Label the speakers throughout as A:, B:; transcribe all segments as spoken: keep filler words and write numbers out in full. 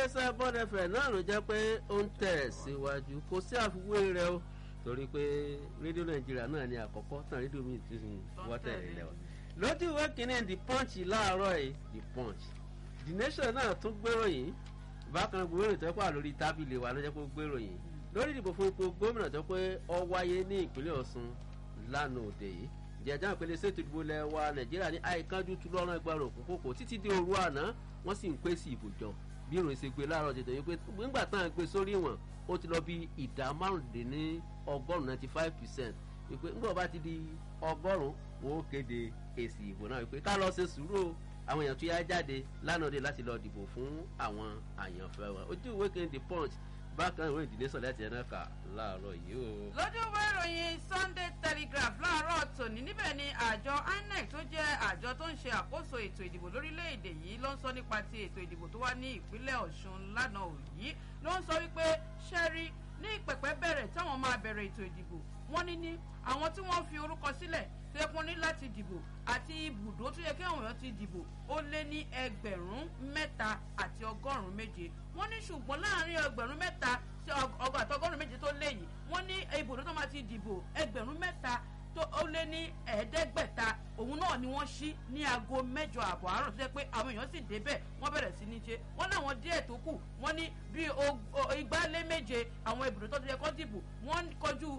A: iléeṣẹ́ Bond F M náà ló jẹ́ pé ó ń tẹ̀ síwájú kò sí àfiwé rẹ̀ o torí pé rédíò Nàìjíríà náà ni àkọ́kọ́ tán rédíò mi ti wọ́n tẹ̀lé lẹ́wọ̀. lójú ìwé kìíní The Punch láàárọ̀ yìí The Punch The Nation náà tún gbéròyìn bákan gbogbo ìròyìn tó pà lórí tábìlì wa ló jẹ́ pé ó gbéròyìn lórí ìdìbò fún ipò gómìnà tó pé ó wáyé ní ìpínlẹ̀ Ọ̀ṣun lánàá òde yìí jẹjẹrẹ ìpele ṣètò ìdìbò ilẹ̀ wa Nàìjíríà ní àìkánjú tú lọ́rùn ẹgbẹ̀rún òkúkòkò títí di òru àná wọ́n sì ń pèsè ìbò jọ bí ìròyìn ṣe gbé láàárọ̀ tètè wípé nígbà táwọn gbé sórí wọn ó ti lọ bí ìdá márùndínní ọgọ́rùn-ún ninety five percent wípé nígbà bá ti di ọgọ́rùn-ún wọn ó kéde èsì ìbò náà wípé ká lọ ṣe sùúrù àwọn èèyàn tó yá jáde lánàá òde láti lọ dìbò fún àwọn àyànfẹ́ wọn ojú ìwé kejì The Punch bákan ìwé ìdílé sọ láti ẹ̀nà kà láàárọ̀ yìí o.
B: lójú ìwé ìròyìn Sunday Telegraph láàárọ̀ tòní níbẹ̀ ni àjọ I N E C tó jẹ́ àjọ tó ń ṣe àkóso ètò ìdìbò lórílẹ̀‐èdè yìí ló ń sọ nípa ti ètò ìdìbò tó wá ní ìpínlẹ̀ Ọ̀ṣun lánàá òyì ló ń sọ wípé ṣẹ́rí ní ìpẹ̀pẹ̀ bẹ̀rẹ̀ táwọn máa bẹ̀rẹ̀ ètò ìdìbò wọ́n ní ní àwọn tí wọ́n fi orúkọ sílẹ̀ tó yẹ kó ní láti dìbò àti ibùdó tó yẹ kí àwọn èèyàn ti dìbò ó lé ní ẹgbẹ̀rún mẹ́ta àti ọgọ́rùn-ún méje wọ́n ní ṣùgbọ́n láàárín ẹgbẹ̀rún mẹ́ta sí ọgọ́ àti ọgọ́rùn-ún méje tó lé yìí wọ́n ní ibùdó tó máa ti dìbò ẹgbẹ̀rún mẹ́ta tó ó lé ní ẹ̀ẹ́dẹ́gbẹ̀ta òun náà ni wọ́n ṣí ní aago mẹ́jọ àbọ̀ àárọ̀ tó jẹ́ pé àwọn èèyàn sì débẹ̀ wọ́n bẹ̀rẹ̀ sí ní ṣe wọ́n láwọn díẹ̀ tó kù wọ́n ní bíi igba lé méje àwọn ibùdó tó yẹ kó dìbò wọ́n kọjú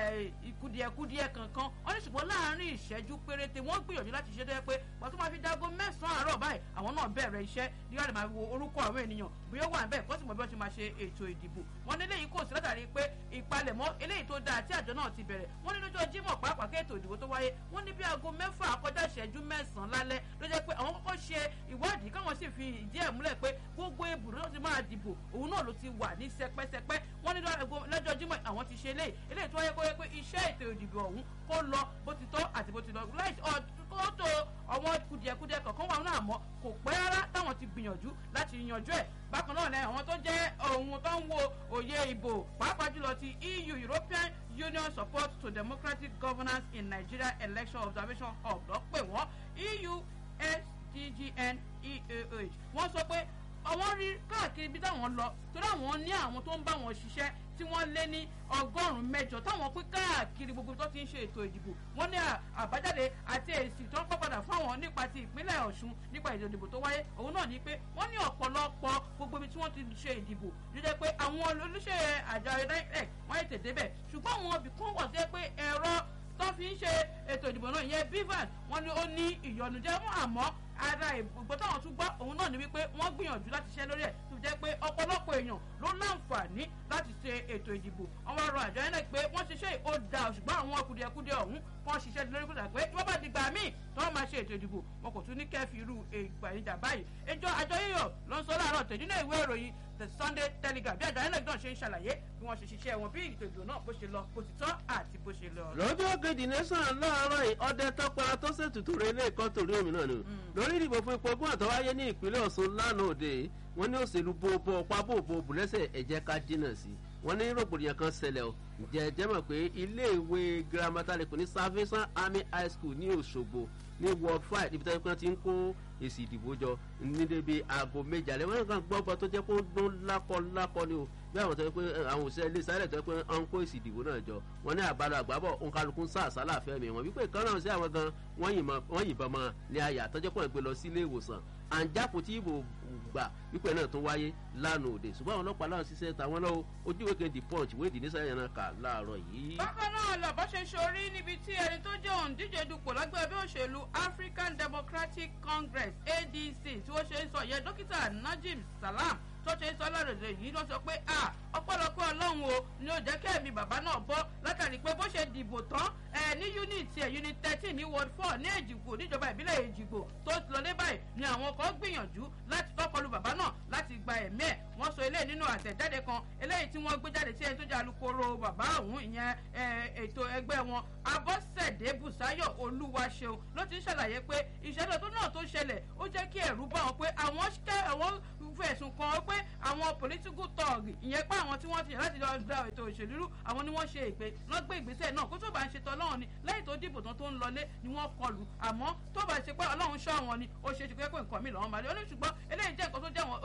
B: kùdìẹ̀kùdìẹ̀ kankan wọ́n ní ṣùgbọ́n láàárín ìṣẹ́jú péréte wọ́n gbìyànjú láti ṣe tó yẹ pé pàtó máa fi dáago mẹ́sàn-án àárọ̀ báyìí àwọn náà bẹ̀rẹ̀ iṣẹ́ nígbà tí máa wo orúkọ àwọn ènìyàn bí ó wà bẹ́ẹ̀ kó sì mọ bí wọ́n ti máa ṣe ètò ìdìbò wọ́n ní eléyìí kò sí látàrí pé ìpalẹ̀mọ́ eléyìí tó dáa tí àjọ náà ti bẹ̀rẹ̀ wọ́n ní lọ́jọ́ Jímọ̀ pàápàá kí ètò ìdìbò tó wáyé wọ́n ní bí aago mẹ́fà kọjá ìṣẹ́jú mẹ́sàn-án lálẹ́ ló jẹ́ pé àwọn kọ́kọ́ ṣe ìwádìí káwọn sì fi ìdí ẹ̀ múlẹ̀ pé gbogbo ibùdó tó ti máa dìbò òun náà ló ti wà ní sẹpẹ́sẹpẹ́ wọ́n ní lọ́jọ́ Jímọ̀ àwọn ti ṣe eléyìí eléyìí tó wáyé kó yẹ pé iṣẹ́ ètò ìdìbò ọ̀hún kó lọ bó ti tọ́ àti bó ti lọ láì kó tó àwọn kùdìẹ̀kùdìẹ̀ kọ̀ọ̀kan wà náà mọ́ kò pẹ́ rárá táwọn ti gbìyànjú láti yanjú ẹ̀ bákan náà lẹ́yìn àwọn tó jẹ́ ohun tó ń wo òye ìbò pàápàá jùlọ ti E U European Union Support to Democratic Governance in Nigeria Election Observation Hub ló pè wọ́n E U S D G N E A H wọ́n sọ pé àwọn rí káàkiri bí táwọn lọ torí àwọn ní àwọn tó ń bá wọn ṣiṣẹ́ tí wọ́n lé ní ọgọ́rùn-ún mẹ́jọ táwọn pín káàkiri gbogbo tó ti ń ṣe ètò ìdìbò wọ́n ní àbájáde àti èsì tó ń pọ̀ padà fáwọn nípa ti ìpínlẹ̀ Ọ̀ṣun nípa ètò ìdìbò tó wáyé òun náà ní pé wọ́n ní ọ̀pọ̀lọpọ̀ gbogbo ibi tí wọ́n ti ṣe ìdìbò ló jẹ́ pé àwọn olóṣèlú àjọ I N E C wọ́n yẹ tètè bẹ̀ ṣùgbọ́n àwọn ibì kan wà sí pé ẹ̀rọ tó fi ń ṣe ètò ìdìbò náà ìyẹn bivas wọ́n ní ó ní ìyọnújẹ́ mú àmọ́ ara ìgbò táwọn tún gbọ́ òun náà ni wípé wọ́n gbìyànjú láti ṣe lórí ẹ̀ tó jẹ́ pé ọ̀pọ̀lọpọ̀ èèyàn ló láǹfààní láti ṣe ètò ìdìbò àwọn ọ̀rọ̀ àjọ I N E C pé wọ́n ṣiṣẹ́ ó da ṣùgbọ́n àwọn kùdìẹ̀kùdìẹ̀ ọ̀hún wọ́n ṣiṣẹ́ lórí kùdà pé wọ́n bá di gbà míì tó wọ́n máa ṣe ètò ìdìbò wọn kò tún ní kẹ́ẹ̀fì irú ìgbàlejò báyìí ẹjọ́ àjọ yíyọ ló ń sọ láàárọ̀ tẹ̀ nínú ìwé ìròyìn The Sunday Telegraph bí àjọ I N E C náà ṣe ń ṣàlàyé bí wọ́n ṣe ṣiṣẹ́ wọn bí ètò ìdìbò náà bó ṣe lọ bó ti tọ́ àti bó ṣe lọ.
A: lọ́jọ́ kejì nation láàárọ̀ yìí ọdẹ tọpẹ́ra tó ṣètùtù rẹ̀ ilé ẹ̀kọ́ torí òmìnira ni lórí ìdìbò fún ipò gómìnà tó wáyé ní ìpínlẹ̀ Ọ̀ṣun lánàá òde wọ́n ní òṣèlú bóbó ọ̀pá bóbó bùlẹ́sẹ̀ ẹ̀jẹ̀ ká jìnnà sí wọ́n ní rògbòdìyàn kan ṣẹlẹ̀ o ǹjẹ́ ẹ̀jẹ̀ mọ̀ pé iléèwé girama tá a lè pè ní Salvation Army High School ní Òṣogbo ní World Fight ibi tí wọ́n ti ń kó èsì ìdìbò jọ ní débi aago méje alẹ́ wọ́n kàn gbọ́ ọba tó jẹ́ pé ó dún lákọlákọ ni o bí àwọn tó yẹ pé àwọn òṣìṣẹ́ ilé sáré tó yẹ pé wọ́n ń kó èsì ìdìbò náà jọ wọ́n ní àbálọ àgbábọ̀ òǹkàlùkù ń sá àsálà fẹ́mi wọn wípé ìkan náà sí àwọn gan wọ́n yìnbọn mọ́ ní àyà tọ́jọ́ pọ̀ gbé lọ sí ilé ìwòsàn àǹjápò tí ìbò gbà wípé náà tó wáyé lánàá òde ṣùgbọ́n àwọn ọlọ́pàá láwọn ṣiṣẹ́ tàwọn lọ́wọ́ ojú ìwé kejì Punch ìwé ìdí nísàlẹ̀ yẹn náà kà láàárọ̀ yìí.
B: bákan náà lọ́bọ̀ ṣe ṣorí níbi tí ẹni tó jẹ́ òǹdíje dupò lágbẹ́ ẹgbẹ́ òṣèlú African Democratic Congress A D C tí wọ́n ṣe ń sọ yẹn dókítà Najib Salam tó ṣe ń sọ lọ́dọ̀dọ̀ yìí ló sọ pé à ọ̀pọ̀lọpọ̀ Ọlọ́run o ni ó jẹ́ kẹ́mi bàbá náà bọ́ látàrí pé bó ṣe dìbò tán ẹ ní unit ẹ unit thirteen ní ward four ní Èjìgbò níjọba ìbílẹ̀ Èjìgbò tó lọ lé báyìí ni àwọn kan gbìyànjú láti tọ́kọlù bàbá náà láti gba ẹ̀mí ẹ̀ wọ́n sọ eléyìí nínú àtẹ̀jáde kan eléyìí tí wọ́n gbé jáde sí ẹni tó jẹ́ alukoro bàbá ọ̀hún ìyẹn ètò ẹgbẹ́ wọn Abọ́sẹ̀dé Bùsáyọ̀ Olúwaṣeun ló ti ń ṣàlàyé pé ìṣẹ̀lẹ̀ tó náà tó ṣẹlẹ̀ ó jẹ́ kí ẹ̀rù bá wọn pé àwọn fẹ̀sùn kan pé àwọn political thug ìyẹn pé àwọn tí wọ́n ti yàn láti lọ gba ètò òṣèlú àwọn ni wọ́n ṣe ìpè wọ́n gbé ìgbésẹ̀ náà kó tó bá ń ṣe tọ́lọ́run ni lẹ́yìn tó dìbò tán tó ń lọlé ni wọ́n kọlù àmọ́ tó bá ṣe pé Ọlọ́run ṣọ́ wọn ni ó ṣe é ṣe pé nǹkan mi lọ́wọ́ máa lé ó ní ṣùgbọ́n eléyìí jẹ́ nǹkan tó jẹ́ wọn ó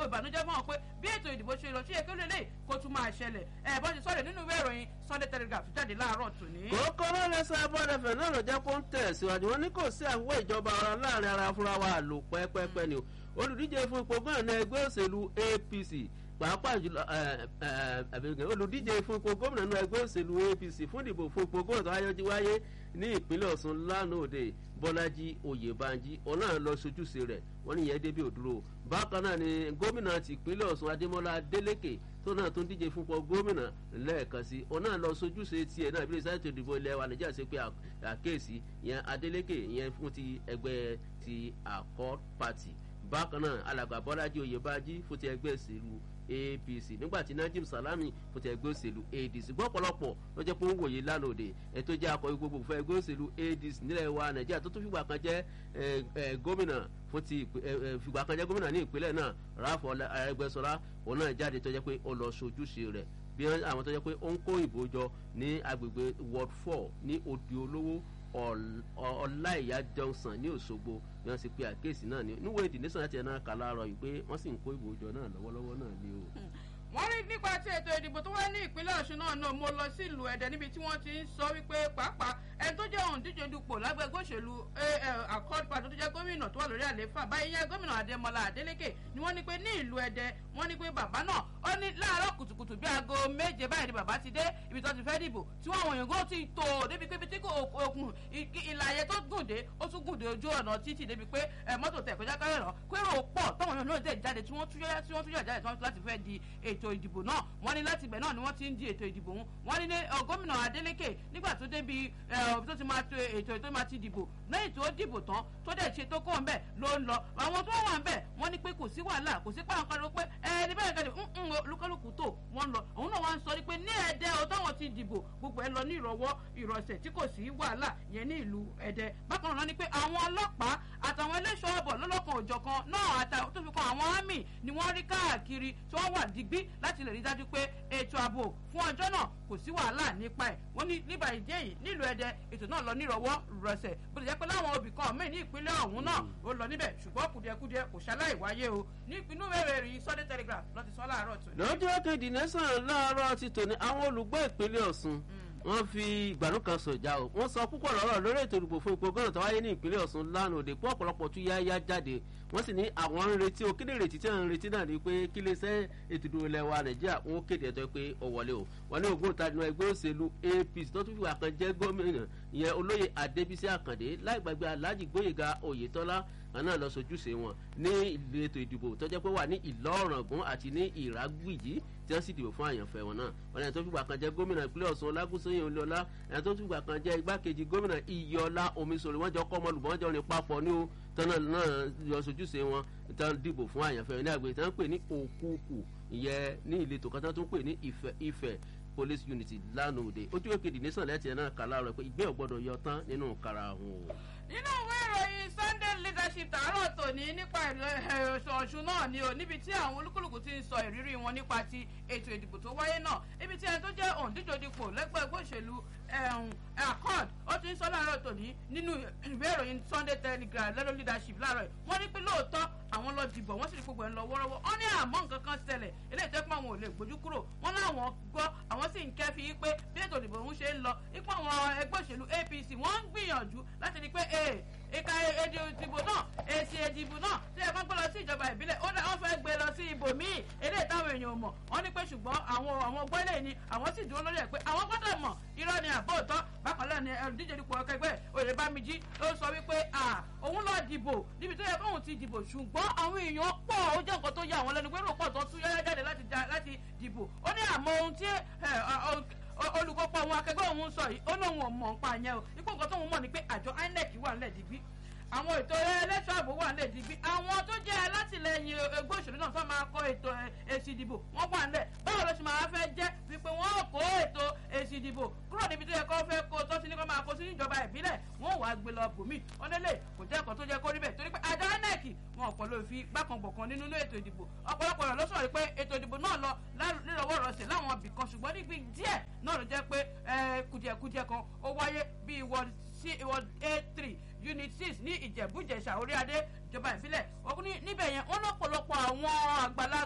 B: ìbànújẹ́ fún wọn pé bí ètò ìdìbò ṣe lọ sí èké lélẹ̀ kó tún máa ṣẹlẹ̀ ẹ̀ bọ́n ti sọ̀rọ̀ nínú ìwé ìròyìn Sunday Telegraph jáde láàárọ̀ tòní.
A: kókó lọ́lẹ́sẹ̀ abọ́dẹ̀fẹ̀ náà ló jẹ́ kó ń tẹ̀ síwájú wọn ní kò sí àwọ̀ ìjọba ọ̀rọ̀ láàrin ara fúnra wa lò pẹ́pẹ́pẹ́ ni o olùdíje fún ipò gómìnà ẹgbẹ́ òṣèlú A P C pàápàá jùlọ olùdíje fún ipò gómìnà náà ẹgbẹ́ òṣèlú A P C fún ìdìbò fún ipò gómìnà tó ayọ́jú wáyé ní ìpínlẹ̀ Ọ̀ṣun lánàá òde Bọ́lájí Oyèbánjí ọ̀nà lọ sojúṣe rẹ̀ wọ́n níyẹn débi òdúró bákan náà ni gómìnà ti ìpínlẹ̀ Ọ̀ṣun Adémọ́lá Adélékè tó náà tó ń díje fún ipò gómìnà lẹ́ẹ̀kan sí ọ̀nà lọ sojúṣe tiẹ̀ náà bí ìsáyẹ̀tò ìdìbò ilẹ̀ wa Nàìjíríà ṣe pé àkéèsí ìyẹn Adélékè ìyẹn fún ti ẹgbẹ́ ti Accord Party bákan náà alàgbà Bọ́lájí Oyèbánjí fún ti ẹgbẹ́ ìṣèlú A P C nígbàtí Najim Salami fún ti ẹgbẹ́ òṣèlú A D C gbọ́ ọ̀pọ̀lọpọ̀ ló jẹ́ pé ó ń wòye lánàá òde ẹ̀ tó jẹ́ akọ̀wé gbogbo fún ẹgbẹ́ òṣèlú A D C nílẹ̀ wa Nàìjíríà tó tún fìgbà kan jẹ́ gómìnà fún ti fìgbà kan jẹ́ gómìnà ní ìpínlẹ̀ náà Ráfọ̀ Arẹ́gbẹ́ṣọlá òun náà jáde tó jẹ́ pé ó lọ sojúṣe rẹ̀ bí àwọn tó jẹ́ pé ó ń kó ìbò jọ ní agbègbè Ward four ní Òdì Olówó Ọláìyá Johnson ní Òṣogbo bí wọ́n ṣe pe àkéèsí náà ní níwèé ìdí nísàn láti ẹ̀ náà kà láàárọ̀ yìí pé wọ́n sì ń kó ìbò jọ náà lọ́wọ́lọ́wọ́ náà ní o.
B: wọ́n rí nípa tí ètò ìdìbò tó wáyé ní ìpínlẹ̀ Ọ̀ṣun náà náà mo lọ sí ìlú Ẹdẹ níbi tí wọ́n ti ń sọ wípé pàápàá ẹni tó jẹ́ òǹdíje dupò lágbègbè òṣèlú Accord Party tó jẹ́ gómìnà tó wà lórí àlééfà báyìí yẹn gómìnà Adémọ́lá Adélékè ni wọ́n ní pé ní ìlú Ẹdẹ wọ́n ní pé bàbá náà ó ní láàárọ̀ kùtùkùtù bí aago méje báyìí ni bàbá ti dé ibi tó ti fẹ́ dìbò tí wọ́n àwọn èèyàn ti tò débi pé tí òkun ìlàyé tó gùn dé ó tún gùn dé ojú ọ̀nà títì débi pé mọ́tò tẹ̀ kọjá kárẹ̀ rán kérò pọ̀ táwọn èèyàn náà dẹ̀ jáde tí wọ́n túyọ̀ tí wọ́n túyọ̀ jáde tí wọ́n láti fẹ́ di ètò ìdìbò náà wọ́n ní láti ibẹ̀ náà ni wọ́n ti ń di ètò ìdìbò wọn wọ́n ní gómìnà Adélékè nígbà tó débi tó ti máa to ètò tó máa ti dìbò lẹ́yìn tó dìbò tán tó dẹ̀ ṣe tó kọ́ ńbẹ̀ ló ń lọ àwọn tó wà ńbẹ̀ wọ́n ní pé kò sí wàhálà kò sí pàǹkan pé ẹni bẹ́ẹ̀ gẹ́gẹ́ olúkálùkù tó wọ́n lọ òun náà wá ń sọ pé ní Ẹdẹ o táwọn ti dìbò gbogbo ẹ lọ ní ìrọ̀wọ́ ìrọ̀sẹ̀ tí kò sí wàhálà yẹn ní ìlú Ẹdẹ bákan náà ni pé àwọn ọlọ́pàá àtàwọn ẹlẹ́ṣọ́ ọ̀bọ̀ lọ́lọ́kan òjọ̀kan náà àtàwọn tó fi kan àwọn àmì ni wọ́n rí káàkiri tí wọ́n wà digbí láti lè rí dájú pé ètò ààbò fún ọjọ́ náà kò sí wàhálà nípa ẹ̀ wọ́n ní nígbà ìdí èyí nílùú Ẹdẹ ètò náà lọ nírọ̀wọ́ rọ̀sẹ̀ bó ti jẹ́ pé láwọn obì kan mí ní ìpínlẹ̀ ọ̀hún náà ó lọ níbẹ̀ ṣùgbọ́n kùdìẹ̀kudìẹ kò ṣaláì wáyé o ní ìpínlẹ̀ wẹ̀rẹ̀ rí Sunday Telegraph lọ́ti sọ láàárọ̀ tòní.
A: lọ́jọ́ kejì nẹ́sàn láàárọ̀ ti tòní àwọn olùgbé ìpínlẹ̀ Ọ̀ṣun wọ́n fi ìgbàanú kan sọ̀jà o wọ́n sọ púpọ̀ lọ́rọ̀ lórí ètò ìdìbò fún ipò gómìnà tó wáyé ní ìpínlẹ̀ Ọ̀ṣun lánàá òde pé ọ̀pọ̀lọpọ̀ tún yáyá jáde wọ́n sì ní àwọn ń retí o kí ni ìrètí tí wọ́n ń retí náà ni pé kí lè sẹ́ ètò ìdìbò ilẹ̀ wa Nàìjíríà wọ́n kéde ẹ̀tọ́ pé ó wọlé o wọ́n ní ògbóǹtarì náà ẹgbẹ́ òṣèlú A P C tó tún fi wà kan jẹ́ gómìnà ìyẹn olóyè Adébísí Àkàndé láì gbàgbé Alhaji Gbóyèga Oyètọ́lá àná lọ sojúṣe wọn ní ìletò ìdìbò tó jẹ́ pé wà ní Ìlọ̀ràngún àti ní Ìrágbìjí tí wọ́n sì dìbò fún àyànfẹ́ wọn náà wọn ẹni tó fìgbà kan jẹ́ gómìnà ìpínlẹ̀ Ọ̀ṣun Ọlágúnsóyè Olúọlá ẹni tó fìgbà kan jẹ́ igbákejì gómìnà Iyọlá Omiṣore wọ́n jọ kọ́ ọmọlùmọ́ wọn jọ rìn papọ̀ ní o tọ́nà náà lọ sojúṣe wọn tán dìbò fún àyànfẹ́ wọn ní àgbègbè tí wọ́n pè ní Òkùkù ìyẹn ní ìletò kan tó ń pè ní Ifẹ̀ Ifẹ̀ police unity lánàá òde ojú òkèdè nísàn lẹ́tì ẹ̀ náà kà láàárọ̀ pé ìgbé ọ̀gbọ́dọ̀ yọ tán nínú karahun o.
B: nínú ìwé ìròyìn Sunday leadership tààrọ̀ tòní nípa Ọ̀ṣun náà ni o níbi tí àwọn olúkúlùkù ti ń sọ ìrírí wọn nípa ti ètò ìdìbò tó wáyé náà níbi tí ẹni tó jẹ́ òǹdíjòdìpọ̀ lẹ́gbẹ́ ẹgbẹ́ òṣèlú Accord ó ti ń sọ láàárọ̀ tòní nínú ìwé ìròyìn Sunday Telegraph lẹ́nu leadership láàárọ̀ wọ́n ní pé lóòótọ́ àwọn lọ dìbò wọ́n sì ní gbogbo ẹ̀ ń lọ wọ́rọ́wọ́ wọ́n ní àmọ́ nǹkan kan ṣẹlẹ̀ eléyìí tó pọ̀ àwọn ò lè gbójú kúrò wọ́n láwọn gbọ́ àwọn sì ń kẹ́fì yí pé bí ètò ìdìbò ń ṣe ń lọ ipò àwọn ẹgbẹ́ òṣèlú A P C wọ́n ń gbìyànjú láti rí pé ẹ̀ka èdè ìdìbò náà èsì ìdìbò náà tí ẹ kàn gbé lọ sí ìjọba ìbílẹ̀ ó wọ́n fẹ́ gbé lọ sí ibòmíì eléyìí táwọn èèyàn mọ̀ wọ́n ní pé ṣùgbọ́n àwọn àwọn gbọ́lẹ̀ ni àwọn sì dúró lórí ẹ̀ pé àwọn gbọ́dọ̀ mọ̀ irọ́ ni àbọ̀ òótọ́ bákan náà ni olùdíje dupò ọkẹgbẹ́ Oyèbámijí ló sọ wípé òun lọ dìbò níbi tó yẹ kóun ti dìbò ṣùgbọ́n àwọn èèyàn pọ̀ ó jẹ́ nǹkan tó yà wọ́n lẹ́nu pé rò pọ̀ tó tún yáyá jáde láti dìbò ó ní àmọ́ ohun tí olùkópa àwọn akẹgbẹ́ òun sọ yìí ó lóun ò mọ̀ nípa yẹn o ipò nǹkan tóun mọ̀ ni pé àjọ I N E C wà nílẹ̀ dìgbì àwọn ètò ẹlẹ́ṣọ́ ààbò wà nílẹ̀ dìgbì àwọn tó jẹ́ alátìlẹyìn ẹgbẹ́ òṣèlú náà tó máa kọ ètò èsì ìdìbò wọ́n wà nílẹ̀ báwo ló ṣe máa fẹ́ jẹ́ wípé wọ́n kó ètò èsì ìdìbò kúrò níbi tó yẹ kó fẹ́ kó tó ti ní kó máa kó sí ìjọba ìbílẹ̀ wọ́n wàá gbé lọ bòmí ọ̀nẹ́lẹ̀ kò jẹ́ ẹ̀kọ́ tó jẹ́ kó rí bẹ́ẹ̀ torí pé àjọ I N E C wọn ọ̀pọ̀ ló fi gbàkàngbọ̀kan nínú ètò ìdìbò ọ̀pọ̀lọpọ̀ rẹ̀ ló sọ̀rọ̀ pé ètò ìdìbò náà lọ nírọ̀wọ́ rọ̀sẹ̀ láwọn ibì kan ṣùgbọ́n níbi díẹ̀ náà ló jẹ́ pé kùdìẹ̀kùdìẹ̀ kan ó wáyé bíi ward A three unit six ní Ìjẹ̀bú-Jẹ̀ṣà orí adé ìjọba ìbílẹ̀ níbẹ̀ yẹn wọ́n lọ́pọ̀lọpọ̀ àwọn àgbàlá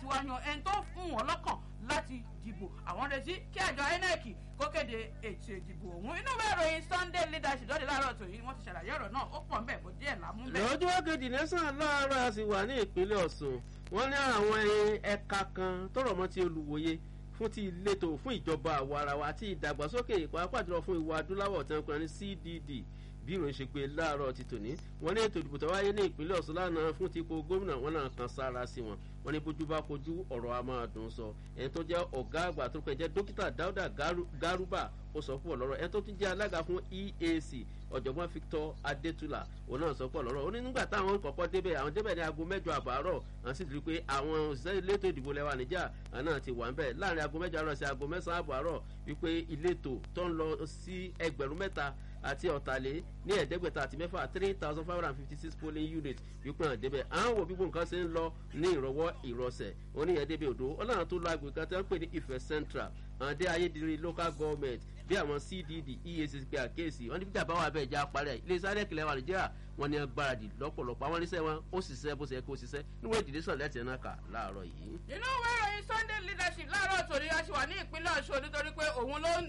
B: wá yan ẹni tó fún wọn lọ́kàn láti dìbò àwọn retí kí àjọ inec kó kéde ètò ìdìbò òun inú ìwé ìròyìn sunday leadership lọ́dẹ láàárọ̀ tó yìí wọ́n ti ṣàlàyé ọ̀rọ̀ náà ó pọ̀ nbẹ̀ kó díẹ̀ lámú bẹ́ẹ̀.
A: lọ́jọ́ kejì nẹ́sàn láàárọ̀ a sì wà ní ìpínlẹ̀ ọ̀ṣun wọ́n ní àwọn ẹ̀ka kan tó rọ̀ mọ́ ti olùwòye fún ti ìletò fún ìjọba àwarawa àti ìdàgbàsókè pàápàá jùlọ fún ìwà adúláwọ̀ tí wọ́n pè ní c d d bí ìròyìn ṣe pé láàárọ̀ ti tòní wọ́n ní ètò ìdìbò tó wáyé ní ìpínlẹ̀ ọ̀ṣun lánàá fún ti ipò gómìnà wọn náà kan sára sí wọn wọ́n ní bójú bá kojú ọ̀rọ̀ a máa dùn sọ ẹni tó jẹ́ ọ̀gá àgbà tó pẹ́ jẹ́ dókítà dáúdà gárúbà ó sọ pọ̀ lọ́rọ̀ ẹni tó tún jẹ́ alága fún e a c ọ̀jọ̀gbọ́n victor adétúlà òun náà sọ pọ̀ lọ́rọ̀ ó ní nígbà táwọn kọ̀ọ̀kan débẹ̀ àwọn débẹ̀ ní aago mẹ́jọ àbárọ̀ àwọn sì rí i pé àwọn òṣìṣẹ́ ìletò ìdìbò lẹ́wà níjà náà ti wà ń bẹ̀ láàrin aago mẹ́jọ àárọ̀ sí aago mẹ́sàn-án àbárọ̀ wípé ìletò tó ń lọ sí ẹgbẹ̀rún mẹ́ta àti ọ̀tàlẹ́ ní ẹ̀ẹ́dẹ́gbẹ̀ta àti mẹ́fà three thousand five hundred and fifty six polling units wípé hàn débẹ̀ à ń wo bí gbogbo nǹkan ṣe ń lọ ní ìrọ̀wọ́ ìrọ̀sẹ̀ oníyẹ̀dẹ́bẹ̀ odò ọlọ́run tó lọ agbègbè kan tí wọ́n pè ní ìfẹ́ central àǹdé ayédèrè local government bí àwọn c d d e a c pé àkéèsì wọn ní fíjà bá wà bẹ́ẹ̀ já parẹ́ ilé sáré kìlẹ̀ wà nàìjíríà wọn ní agbáradì lọ́pọ̀lọpọ̀ àwọn oníṣẹ́ wọn ó ṣiṣẹ́ bó ṣe yẹ kó ṣiṣẹ́ níwọ̀n ìdílé sọ̀rọ̀ lẹ́tì náà kà láàárọ̀ yìí.
B: inú ìwé ìròyìn sunday leadership láàárọ̀ tòní a ṣì wà ní ìpínlẹ̀ ọ̀ṣun nítorí pé òun ló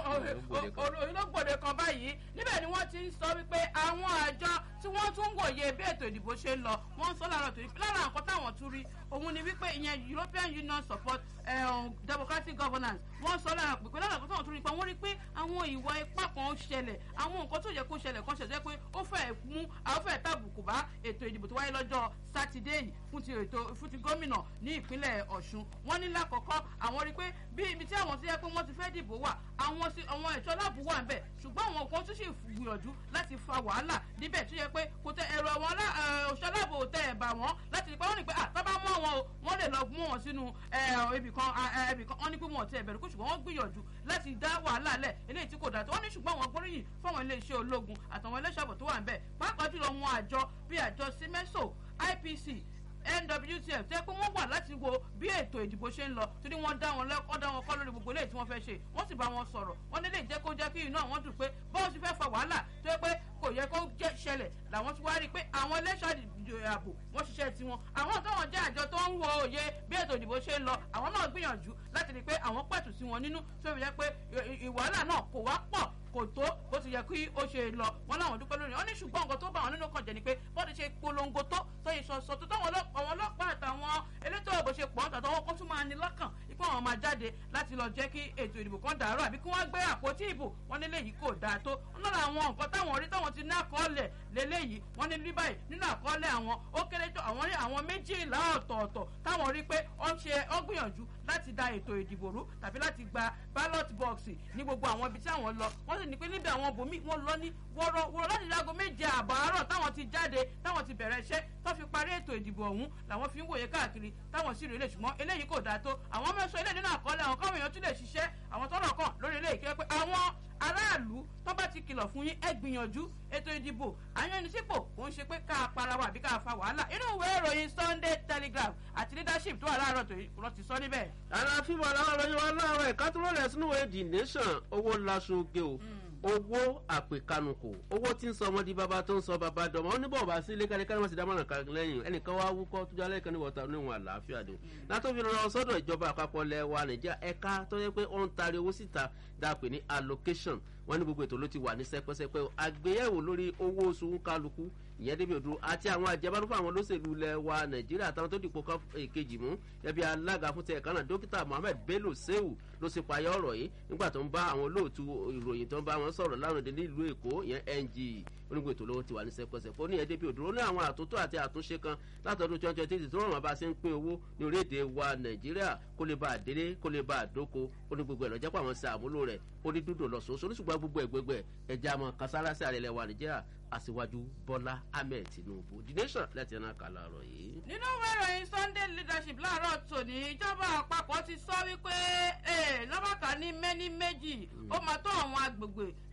B: òun ló gbòde kan báyìí níbẹ̀ ni wọ́n ti ń sọ wípé àwọn àjọ tí wọ́n tún ń wòye bí ètò ìdìbò ṣe ń lọ wọ́n ń sọ láàárọ̀ tòní lára nǹkan táwọn tún rí òun ni wípé ìyẹn european union support um, democratic governance wọ́n sọ lára pé lára nǹkan táwọn tún rí pé wọ́n rí pé àwọn ìwà ipá kan ṣẹlẹ̀ àwọn nǹkan tó yẹ kó ṣẹlẹ̀ kan ṣẹlẹ̀ pé ó fẹ́ mú àwọn fẹ́ tàbùkù bá ètò ìdìbò tó wáyé lọ́jọ́ sátidé yìí fún ti ètò fún ti gómìnà ní ìpínlẹ̀ ọ̀ṣun wọ́n ní lákọ̀ọ́kọ́ àwọn rí pé bí ibi tí àwọn ti yẹ pé wọ́n ti fẹ́ dìbò wà àwọn àwọn ẹ̀ṣọ́ láàbù wà ń bẹ̀ ṣùgbọ́n àwọn kan tún sì gbìyànjú láti fa wàhálà níbẹ̀ tó yẹ pé kò tẹ ẹ̀rọ àwọn ẹ̀ṣọ́ láàbù ò tẹ ẹ̀ bà wọ́n láti rí pé wọ́n ní pé àtọ́bá mú àwọn o wọ́n lè lọ mú wọn sínú ibì kan ibì kan wọ́n ní pé wọn ò tẹ ẹ̀bẹ̀rù kó ṣùgbọ́n wọ́n gbìyànjú láti dá wàhálà lẹ̀ eléyìí tí kò dà tó wọ́n ní ṣùgbọ́n àwọn gbóríyìn fáwọn iléeṣẹ́ ológun àtàwọn ẹlẹ́ṣọ́ àbò tó wà ń bẹ̀ pàápàá jùlọ wọn àjọ bíi àjọ símẹ́sò i p c n w t f tẹ́ pé wọ́n wà láti wo bí ètò ìdìbò ṣe ń lọ torí wọ́n dá wọn lẹ́kọ́ dá wọn kọ́ lórí gbogbo eléyìí tí wọ́n fẹ́ ṣe wọ́n sì bá wọn sọ̀rọ̀ wọ́n ní lè jẹ́ kó jẹ́ kí inú àwọn dùn pé bọ́ọ̀ sì fẹ́ fa wàhálà tó yẹ pé kò yẹ kó ṣẹlẹ̀ làwọn ti wá rí i pé àwọn ẹlẹ́ṣọ́ ààbò wọ́n ṣiṣẹ́ tiwọn àwọn táwọn jẹ́ àjọ tó ń wo òye bí ètò ìdìbò ṣe ń lọ àwọn náà gbìyànjú láti rí i pé àwọn pẹ̀tù sí wọn nínú tó fi jẹ́ pé ìwàhálà náà kò wá pọ̀ kò tó bó ti yẹ kí ó ṣe lọ wọn láwọn dúpẹ́ lórí wọn ní ṣùgbọ́n nǹkan tó bá wọn nínú kan jẹ́ ni pé bọ́n ti ṣe polongo tó tó ìṣọ̀ṣọ̀ tó táwọn ọlọ́pàá àtàwọn elétò ààbò ṣe pọ̀ àtàwọn kan tún máa ní lọ́kàn ipò àwọn máa jáde láti lọ jẹ́ kí ètò ìdìbò kan dàrú àbí kí wọ́n gbé àpótí ìbò wọn ní léyìí kò dáa tó wọn lára àwọn nǹkan táwọn rí táwọn ti ní àkọọ́lẹ̀ lélẹ́yìí wọn ní ní báyìí nínú àkọọ́lẹ̀ àwọn ó kéré tó àwọn rí àwọn méjìlá ọ̀tọ̀ọ̀tọ̀ táwọn rí pé ó ń ṣe ó gbìyànjú láti da ètò ìdìbò rú tàbí láti gba ballot box ní gbogbo àwọn ibi tí àwọn lọ wọ́n sì ní pé níbi àwọn bòmí wọ́n lọ ní wọ́rọ́ wọ́rọ́ láti láago méje àbọ̀ àárọ̀ táwọn ti jáde táwọn ti bẹ̀rẹ̀ iṣẹ́ tó fi parí ètò ìdìbò ọ̀hún làwọn fi ń wòye káàkiri táwọn sì rí ilé ṣùgbọ́n eléyìí kò dáa tó àwọn mẹ́sàn ilé nínú àkọọ́lẹ̀ àwọn káwọn èèyàn tún lè ṣiṣẹ́ àwọn tọ́rọ̀ kàn lórí ilé ìkẹ́ pé àwọn aráàlú tó bá ti kìlọ̀ fún yín ẹ gbìyànjú ètò ìdìbò àyàn ẹni sípò kò ń ṣe pé ká para wa àbí ká fa wàhálà inú ìwé ìròyìn sunday telegraph àti leadership tó wà láàárọ̀ tó lọ ti sọ níbẹ̀.
A: àlàáfíà aláwọ̀ lọ́yìn wa láàárọ̀ ẹ̀ka tó rọlẹ̀ sínú ìwé the nation owó laṣọ oge o owó àpèkánukò owó tí ń sọ ọmọdé bàbá tó ń sọ bàbá dọmọ ó ní bọ̀ bá sí ilé káríkárí wọn sì dámọ̀ràn kan lẹ́yìn ẹnìkan wá wúkọ́ tó jálẹ̀ kan ní wọ́ta níwọ̀n àlàáfíà ni látó fi rọrọ sọ́dọ̀ ìjọba àpapọ̀ lẹ́wà nàìjíríà ẹ̀ka tó yẹ pé ó ń tari owó síta dápè ní allocation wọn ní gbogbo ètò ló ti wà ní sẹpẹsẹpẹ àgbéyẹ̀wò lórí owó oṣù kálukú ìyẹn débi òdúró àti àwọn àjẹbánu fún àwọn olóṣèlú ilẹ̀ wa nàìjíríà àtàwọn tó dìpọ̀ kan èkejì mú ẹbí alága fún tẹ̀ kánà dókítà mohammed bello sehu ló sì payọ́ ọ̀rọ̀ yìí nígbà tó ń bá àwọn olóòtú ìròyìn tó ń bá wọn sọ̀rọ̀ láròdé nílùú èkó ìyẹn ng onígbò ètò lówó ti wà ní sẹpẹsẹpẹ ó ní ẹ débi òdúró ní àwọn àtúntò àti àtúnṣe kan látọdún twenty twenty tó rọrùn bá ṣe ń pín owó ní orílẹ̀-èdè wa nàìjíríà kó lè bá a délé kó lè bá a dóko ó ní gbogbo ẹ̀ lọ́jọ́ pé àwọn ṣe àmúlò rẹ̀ ó ní dúdò lọ́sọ̀ọ́sọ oníṣùgbọ́n gbogbo ẹ̀gbẹ́gbẹ́ ẹja mọ kasárásí àrẹ̀lẹ̀ wa nàìjíríà aṣíwájú bọ́lá ahmed tinubu the nation láti ẹ̀nà kà láàárọ̀ yìí.
B: nínú ìwé ìròyìn sunday leadership láàárọ̀ tòní ìjọba àpapọ̀ ti sọ wípé lọ́bàkà ní mẹ́ní méjì ó máa tó àwọn agbègbè